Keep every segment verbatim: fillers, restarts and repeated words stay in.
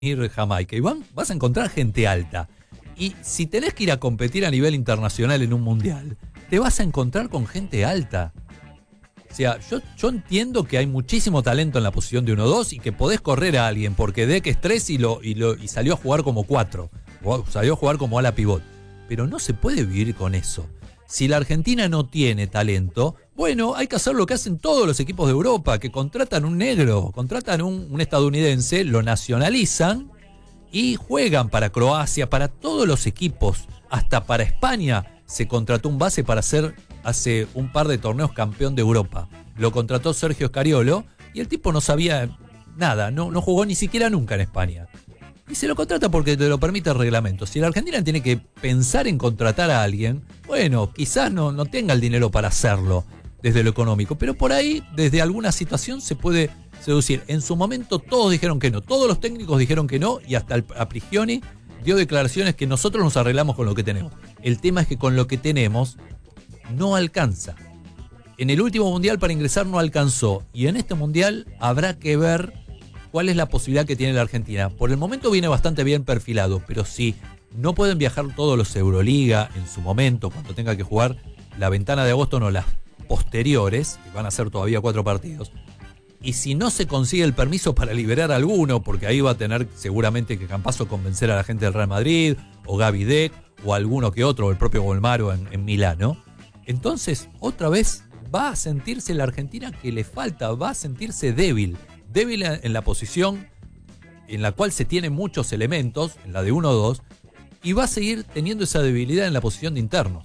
ir Jamaica y van, vas a encontrar gente alta. Y si tenés que ir a competir a nivel internacional en un mundial, te vas a encontrar con gente alta. O sea, yo, yo entiendo que hay muchísimo talento en la posición de uno dos y que podés correr a alguien, porque Dec es tres y, lo, y, lo, y salió a jugar como cuatro, o salió a jugar como ala pivot. Pero no se puede vivir con eso. Si la Argentina no tiene talento, bueno, hay que hacer lo que hacen todos los equipos de Europa, que contratan un negro, contratan un, un estadounidense, lo nacionalizan y juegan para Croacia, para todos los equipos, hasta para España se contrató un base para ser hace un par de torneos campeón de Europa. Lo contrató Sergio Scariolo y el tipo no sabía nada, no, no jugó ni siquiera nunca en España. Y se lo contrata porque te lo permite el reglamento. Si la Argentina tiene que pensar en contratar a alguien, bueno, quizás no, no tenga el dinero para hacerlo desde lo económico, pero por ahí, desde alguna situación se puede seducir. En su momento todos dijeron que no, todos los técnicos dijeron que no y hasta el Prigioni dio declaraciones que nosotros nos arreglamos con lo que tenemos. El tema es que con lo que tenemos no alcanza. En el último mundial para ingresar no alcanzó y en este mundial habrá que ver cuál es la posibilidad que tiene la Argentina. Por el momento viene bastante bien perfilado, pero si no pueden viajar todos los Euroliga en su momento, cuando tenga que jugar la ventana de agosto, no las posteriores, que van a ser todavía cuatro partidos, y si no se consigue el permiso para liberar a alguno, porque ahí va a tener seguramente que Campazzo convencer a la gente del Real Madrid, o Gaby Dec, o alguno que otro, o el propio Bolmaro en, en Milano, entonces otra vez va a sentirse la Argentina que le falta, va a sentirse débil, débil en la posición en la cual se tienen muchos elementos, en la de uno dos, y va a seguir teniendo esa debilidad en la posición de internos.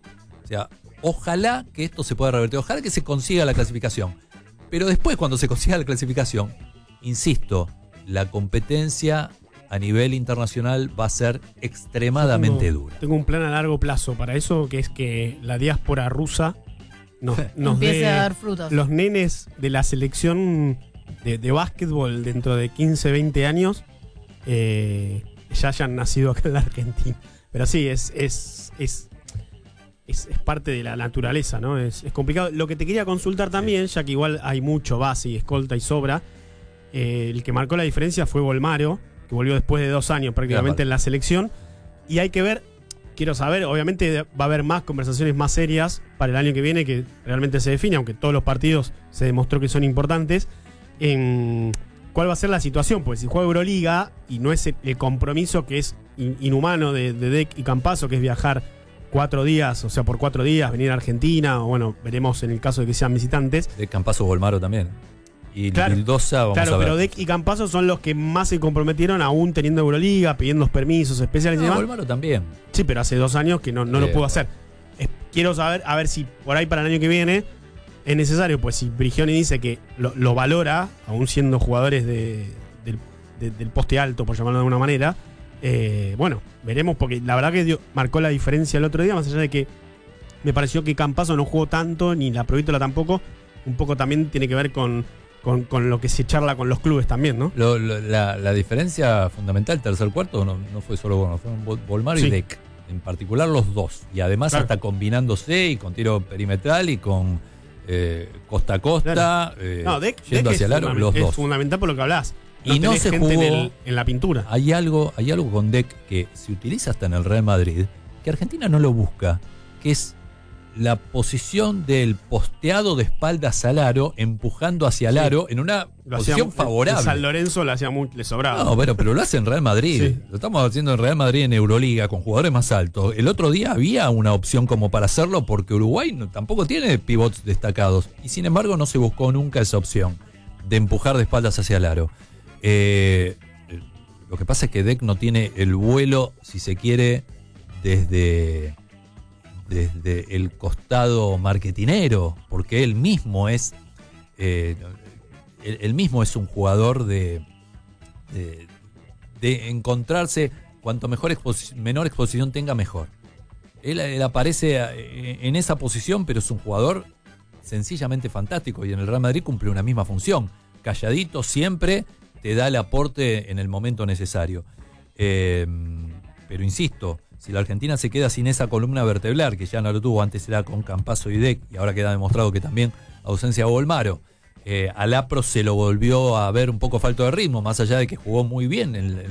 O sea, ojalá que esto se pueda revertir, ojalá que se consiga la clasificación. Pero después, cuando se consiga la clasificación, insisto, la competencia a nivel internacional va a ser extremadamente tengo, dura. Tengo un plan a largo plazo para eso, que es que la diáspora rusa nos, nos empiece dé a dar frutos. Los nenes de la selección de, de básquetbol dentro de quince, veinte años eh, ya hayan nacido acá en la Argentina. Pero sí, es... es, es Es, es parte de la naturaleza, ¿no? Es, es complicado. Lo que te quería consultar también, ya que igual hay mucho base y escolta y sobra, eh, el que marcó la diferencia fue Bolmaro, que volvió después de dos años prácticamente en la selección. Y hay que ver, quiero saber, obviamente va a haber más conversaciones más serias para el año que viene, que realmente se define, aunque todos los partidos se demostró que son importantes, en cuál va a ser la situación, porque si juega Euroliga y no es el, el compromiso que es in, inhumano de, de Dec y Campazzo, que es viajar cuatro días, o sea, por cuatro días, venir a Argentina, o bueno, veremos en el caso de que sean visitantes. De Campazzo, Bolmaro también. Y claro, Vildosa, vamos claro, a ver. pero Dec y Campazzo son los que más se comprometieron, aún teniendo Euroliga, pidiendo permisos especiales no, y demás. Bolmaro también. Sí, pero hace dos años que no, no sí, lo pudo hacer. Es, quiero saber, a ver si por ahí para el año que viene es necesario, pues si Prigioni dice que lo, lo valora, aún siendo jugadores de, del, de, del poste alto, por llamarlo de alguna manera, eh, bueno, veremos, porque la verdad que dio, marcó la diferencia el otro día, más allá de que me pareció que Campazzo no jugó tanto, ni la Provítola tampoco, un poco también tiene que ver con, con, con lo que se charla con los clubes también, ¿no? Lo, lo, la, la diferencia fundamental, tercer cuarto, no, no fue solo bueno, fueron Bolmaro sí. y Dec, en particular los dos, y además claro. hasta combinándose y con tiro perimetral y con eh, costa a costa, claro. eh, no, Dec, yendo Dec hacia el aro, los es dos. Es fundamental por lo que hablás. No y no se gente jugó en, el, en la pintura. Hay algo, hay algo con Dec que se utiliza hasta en el Real Madrid, que Argentina no lo busca, que es la posición del posteado de espaldas al aro, empujando hacia el sí. aro en una lo posición hacía, favorable. En San Lorenzo le hacía muy, le sobraba. No, pero, pero lo hace en Real Madrid. Sí. Lo estamos haciendo en Real Madrid en Euroliga con jugadores más altos. El otro día había una opción como para hacerlo porque Uruguay no, tampoco tiene pivots destacados. Y sin embargo no se buscó nunca esa opción de empujar de espaldas hacia el aro. Eh, lo que pasa es que Dec no tiene el vuelo, si se quiere, desde, desde el costado marketinero, porque él mismo es eh, él, él mismo es un jugador de, de, de encontrarse, cuanto mejor exposi- menor exposición tenga, mejor. Él, él aparece en esa posición, pero es un jugador sencillamente fantástico y en el Real Madrid cumple una misma función. Calladito siempre, te da el aporte en el momento necesario. Eh, pero insisto, si la Argentina se queda sin esa columna vertebral, que ya no lo tuvo, antes era con Campazzo y Dec, y ahora queda demostrado que también ausencia de Bolmaro, eh, al Apro se lo volvió a ver un poco falto de ritmo, más allá de que jugó muy bien en,